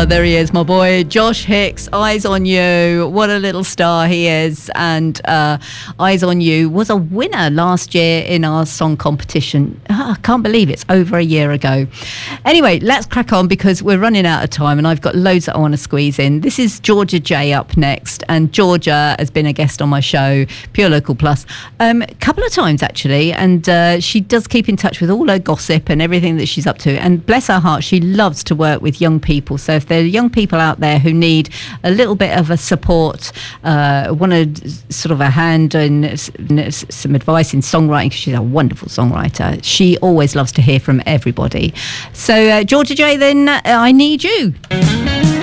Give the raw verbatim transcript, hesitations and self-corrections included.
Oh, there he is, my boy, Josh Hicks, Eyes on You. What a little star he is. And uh, Eyes on You was a winner last year in our song competition. Oh, I can't believe it's over a year ago. Anyway, let's crack on because we're running out of time and I've got loads that I want to squeeze in. This is Georgia J up next. And Georgia has been a guest on my show, Pure Local Plus, um, a couple of times actually. And uh, she does keep in touch with all her gossip and everything that she's up to. And bless her heart, she loves to work with young people. So if there are young people out there who need a little bit of a support, uh, want a sort of a hand and some advice in songwriting, because she's a wonderful songwriter, she always loves to hear from everybody. So uh, Georgia J, then, uh, I Need You.